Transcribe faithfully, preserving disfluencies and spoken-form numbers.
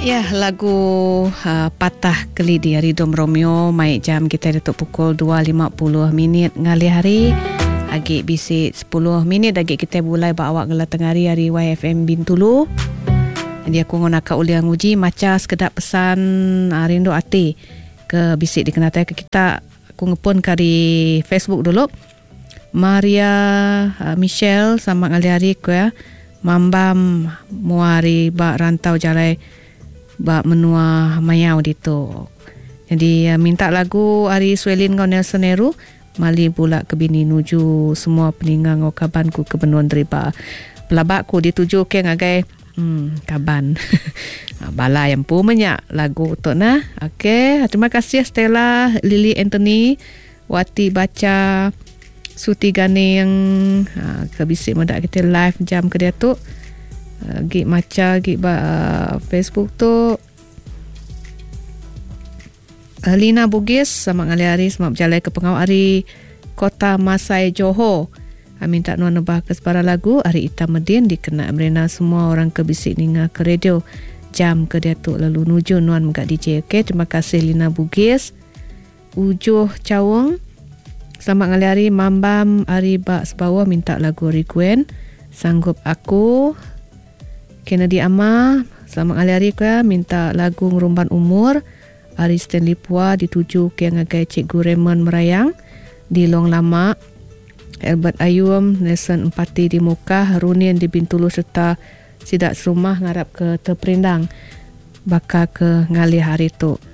Ya, lagu uh, Patah Kelidi dari Dom Romeo. Mai jam kita datuk pukul dua lima puluh minit ngali hari. Agik bisik sepuluh minit agik kita mulai ba awak ngela tengah hari hari Y F M Bintulu. Jadi aku ngonaka uliang uji maca sekedap pesan uh, rindu ati ke bisik dikenatai ke kita. Aku ngepun kari Facebook dulu. Maria uh, Michelle sama ngali hari ku ya. Mambam muari ba rantau jalai ba menua mayau dito. Jadi uh, minta lagu Ari Swelin kau Nelson Nehru mali pula ke bini nuju semua peninggang o kabanku ke benuan deriba. Pelabakku dituju ke ngagai hmm, kaban. Bala yang pu menyak lagu tu nah. Okey, terima kasih Stella, Lily Anthony, Wati baca Suti Gane yang uh, ke bisik mendak kita live jam ke dia tu. Uh, gig maca gig ba uh, Facebook tu uh, Lina Bugis sama ngali hari semap jalai ke pengau hari Kota Masai Johor. Uh, minta nuan nebah ke separa lagu hari Ita Medin dikena merena semua orang ke bisik ninga ke radio jam ke dia tu lalu nuju nuan megak D J. Okey, terima kasih Lina Bugis. Ujuh Cawang selamat ngali hari Mambam hari bak sebawah minta lagu Riguen Sanggup Aku. Kennedy Amma selamat ngali hari ke minta lagu Ngerumban Umur. Ari Stanley Pua dituju ke ngagai Cikgu Raymond Merayang di Long Lama. Albert Ayum Nelson Empati di Mukah, Runin di Bintulu serta Sidak Serumah ngarap ke Terperindang bakal ke ngali hari tu.